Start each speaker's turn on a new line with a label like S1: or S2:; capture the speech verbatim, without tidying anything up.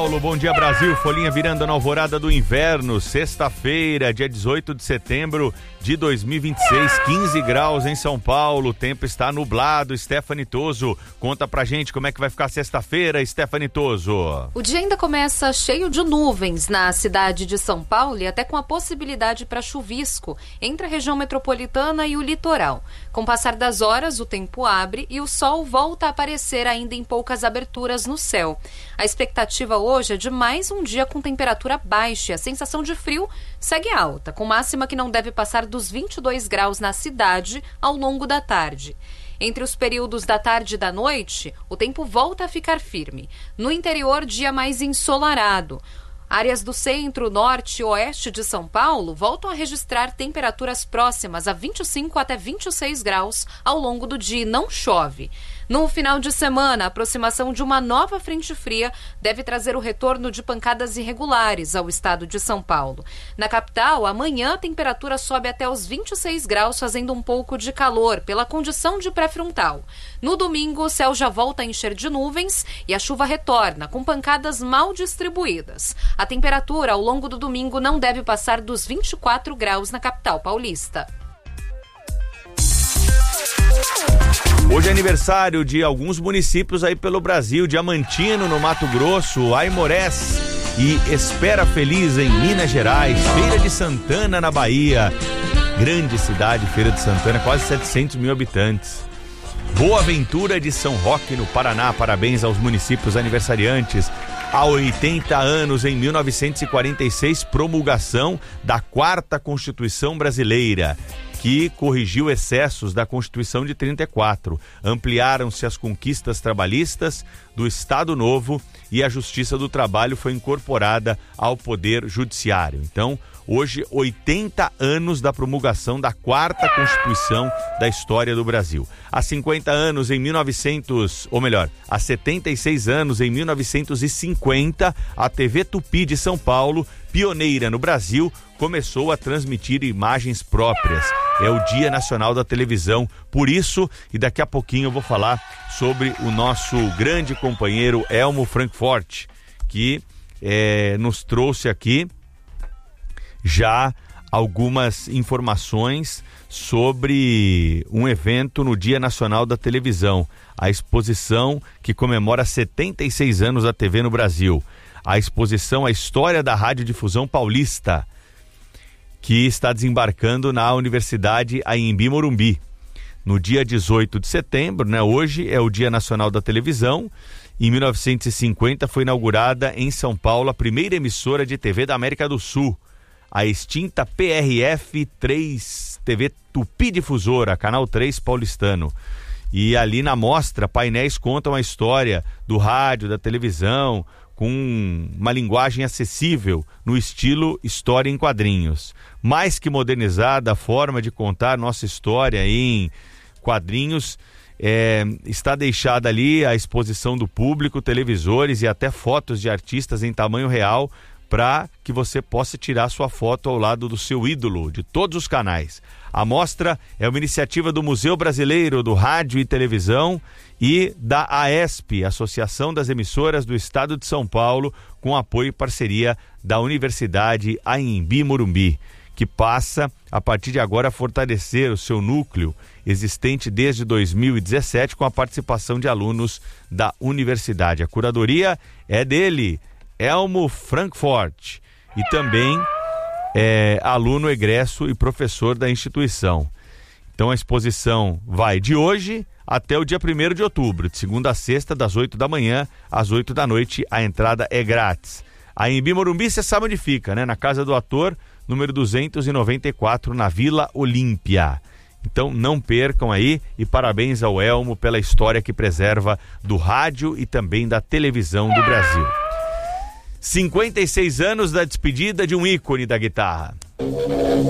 S1: Paulo, bom dia Brasil, folhinha virando na alvorada do inverno, sexta-feira, dia dezoito de setembro de dois mil e vinte e seis, quinze graus em São Paulo, o tempo está nublado. Stephanie Toso, conta pra gente como é que vai ficar sexta-feira, Stephanie Toso.
S2: O dia ainda começa cheio de nuvens na cidade de São Paulo e até com a possibilidade para chuvisco entre a região metropolitana e o litoral. Com o passar das horas, o tempo abre e o sol volta a aparecer ainda em poucas aberturas no céu. A expectativa hoje é de mais um dia com temperatura baixa. A sensação de frio segue alta, com máxima que não deve passar dos vinte e dois graus na cidade ao longo da tarde. Entre os períodos da tarde e da noite, o tempo volta a ficar firme. No interior, dia mais ensolarado. Áreas do centro, norte e oeste de São Paulo voltam a registrar temperaturas próximas a vinte e cinco até vinte e seis graus ao longo do dia e não chove. No final de semana, a aproximação de uma nova frente fria deve trazer o retorno de pancadas irregulares ao estado de São Paulo. Na capital, amanhã a temperatura sobe até os vinte e seis graus, fazendo um pouco de calor pela condição de pré-frontal. No domingo, o céu já volta a encher de nuvens e a chuva retorna, com pancadas mal distribuídas. A temperatura ao longo do domingo não deve passar dos vinte e quatro graus na capital paulista.
S1: Hoje é aniversário de alguns municípios aí pelo Brasil: Diamantino, no Mato Grosso, Aimorés e Espera Feliz, em Minas Gerais, Feira de Santana, na Bahia, grande cidade, Feira de Santana, quase setecentos mil habitantes. Boa Ventura de São Roque, no Paraná, parabéns aos municípios aniversariantes. Há oitenta anos, em mil novecentos e quarenta e seis, promulgação da Quarta Constituição Brasileira, que corrigiu excessos da Constituição de trinta e quatro. Ampliaram-se as conquistas trabalhistas do Estado Novo e a Justiça do Trabalho foi incorporada ao Poder Judiciário. Então, hoje, oitenta anos da promulgação da Quarta Constituição da história do Brasil. Há cinquenta anos, em mil e novecentos, ou melhor, há setenta e seis anos, em mil novecentos e cinquenta, a T V Tupi de São Paulo, pioneira no Brasil, começou a transmitir imagens próprias. É o Dia Nacional da Televisão. Por isso, e daqui a pouquinho eu vou falar sobre o nosso grande companheiro Elmo Frankfort, que é, nos trouxe aqui já algumas informações sobre um evento no Dia Nacional da Televisão, a exposição que comemora setenta e seis anos da T V no Brasil, a exposição A História da Radiodifusão Paulista, que está desembarcando na Universidade Anhembi Morumbi. No dia dezoito de setembro, né, hoje é o Dia Nacional da Televisão. Em mil novecentos e cinquenta foi inaugurada em São Paulo a primeira emissora de T V da América do Sul, a extinta P R F três T V Tupi Difusora, Canal três paulistano. E ali na mostra, painéis contam a história do rádio, da televisão, com uma linguagem acessível no estilo história em quadrinhos. Mais que modernizada, a forma de contar nossa história em quadrinhos, é, está deixada ali a exposição do público, televisores e até fotos de artistas em tamanho real, para que você possa tirar sua foto ao lado do seu ídolo, de todos os canais. A mostra é uma iniciativa do Museu Brasileiro do Rádio e Televisão e da A E S P, Associação das Emissoras do Estado de São Paulo, com apoio e parceria da Universidade Anhembi Morumbi, que passa, a partir de agora, a fortalecer o seu núcleo existente desde dois mil e dezessete, com a participação de alunos da universidade. A curadoria é dele, Elmo Frankfort, e também é aluno egresso e professor da instituição. Então a exposição vai de hoje até o dia primeiro de outubro, de segunda a sexta, das oito da manhã às oito da noite, a entrada é grátis. A Anhembi Morumbi, você sabe onde fica, né? Na Casa do Ator, número duzentos e noventa e quatro, na Vila Olímpia. Então não percam aí, e parabéns ao Elmo pela história que preserva do rádio e também da televisão do Brasil. cinquenta e seis anos da despedida de um ícone da guitarra.